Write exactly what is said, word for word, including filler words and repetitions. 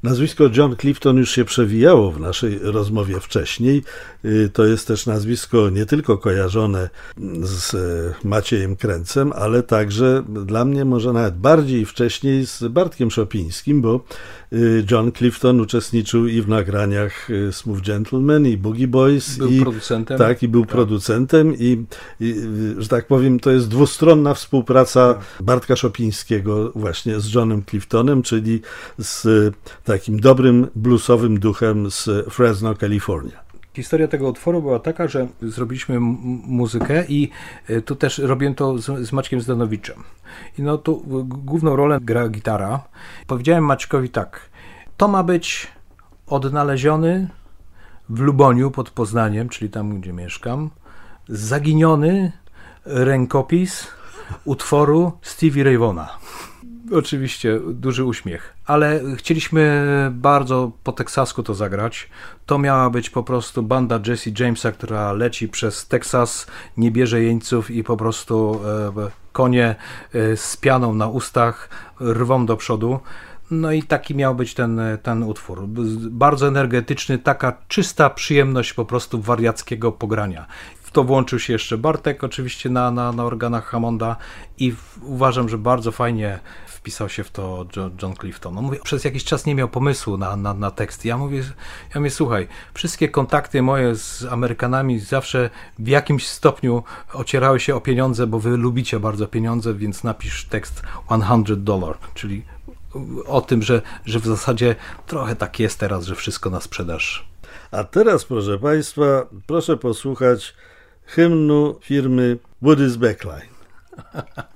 Nazwisko John Clifton już się przewijało w naszej rozmowie wcześniej. To jest też nazwisko nie tylko kojarzone z Maciejem Kręcem, ale także dla mnie może nawet bardziej wcześniej z Bartkiem Szopińskim, bo John Clifton uczestniczył i w nagraniach Smooth Gentleman i Boogie Boys. Był i, producentem. Tak, i był tak. producentem i, i, że tak powiem, to jest dwustronna współpraca tak. Bartka Szopińskiego właśnie z Johnem Cliftonem, czyli z takim dobrym bluesowym duchem z Fresno, Kalifornia. Historia tego utworu była taka, że zrobiliśmy m- muzykę i tu też robiłem to z, z Maćkiem Zdanowiczem. I no tu główną rolę gra gitara. Powiedziałem Maćkowi tak, to ma być odnaleziony w Luboniu pod Poznaniem, czyli tam, gdzie mieszkam, zaginiony rękopis utworu Stevie Ray Vaughna. Oczywiście duży uśmiech, ale chcieliśmy bardzo po teksasku to zagrać. To miała być po prostu banda Jesse Jamesa, która leci przez Teksas, nie bierze jeńców i po prostu e, konie e, z pianą na ustach rwą do przodu. No i taki miał być ten, ten utwór. Bardzo energetyczny, taka czysta przyjemność po prostu wariackiego pogrania. W to włączył się jeszcze Bartek oczywiście na, na, na organach Hammonda i w, uważam, że bardzo fajnie wpisał się w to John, John Clifton. On mówi, przez jakiś czas nie miał pomysłu na, na, na tekst. Ja mówię, ja mówię, słuchaj, wszystkie kontakty moje z Amerykanami zawsze w jakimś stopniu ocierały się o pieniądze, bo wy lubicie bardzo pieniądze, więc napisz tekst sto dolarów, czyli o tym, że, że w zasadzie trochę tak jest teraz, że wszystko na sprzedaż. A teraz, proszę Państwa, proszę posłuchać hymnu firmy Woody's Backline.